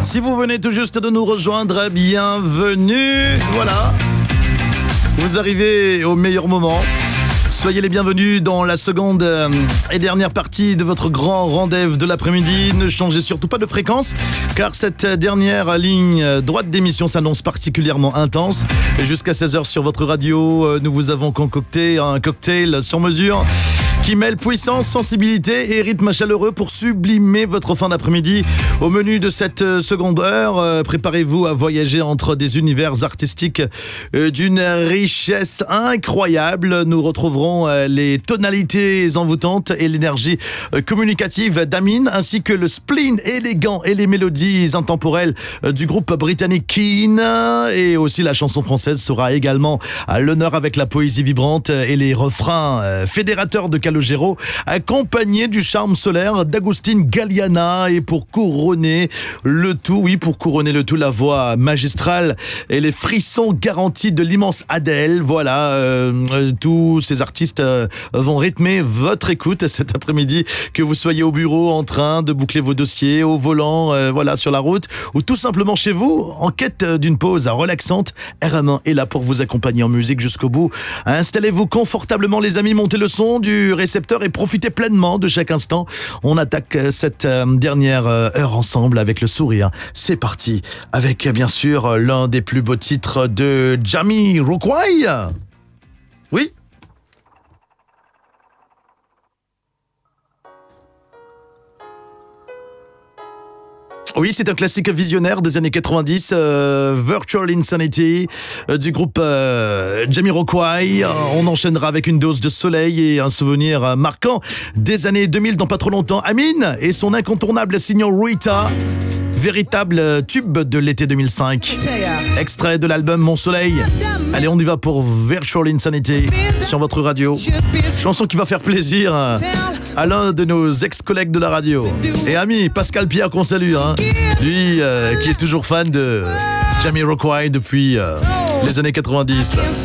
Si vous venez tout juste de nous rejoindre, bienvenue. Voilà. Vous arrivez au meilleur moment. Soyez les bienvenus dans la seconde et dernière partie de votre grand rendez-vous de l'après-midi. Ne changez surtout pas de fréquence, car cette dernière ligne droite d'émission s'annonce particulièrement intense. Et jusqu'à 16h sur votre radio, nous vous avons concocté un cocktail sur mesure qui mêle puissance, sensibilité et rythme chaleureux pour sublimer votre fin d'après-midi. Au menu de cette seconde heure, préparez-vous à voyager entre des univers artistiques d'une richesse incroyable. Nous retrouverons les tonalités envoûtantes et l'énergie communicative d'Amine, ainsi que le spleen élégant et les mélodies intemporelles du groupe britannique Keane. Et aussi la chanson française sera également à l'honneur avec la poésie vibrante et les refrains fédérateurs de Calogero, accompagné du charme solaire d'Agustin Galliana. Et pour couronner le tout, la voix magistrale et les frissons garantis de l'immense Adèle. Voilà, tous ces artistes vont rythmer votre écoute cet après-midi, que vous soyez au bureau en train de boucler vos dossiers, au volant, sur la route, ou tout simplement chez vous en quête d'une pause relaxante. RM1 est là pour vous accompagner en musique jusqu'au bout. Installez-vous confortablement les amis, montez le son du récepteur et profitez pleinement de chaque instant. On attaque cette dernière heure ensemble avec le sourire. C'est parti avec bien sûr l'un des plus beaux titres de Jamiroquai. Oui. Oui, c'est un classique visionnaire des années 90, Virtual Insanity, du groupe Jamiroquai. On enchaînera avec une dose de soleil et un souvenir marquant des années 2000 dans pas trop longtemps. Amine et son incontournable Signorita, véritable tube de l'été 2005. Extrait de l'album Mon Soleil. Allez, on y va pour Virtual Insanity sur votre radio. Chanson qui va faire plaisir à l'un de nos ex-collègues de la radio. Et ami, Pascal Pierre qu'on salue, lui qui est toujours fan de Jamiroquai depuis les années 90.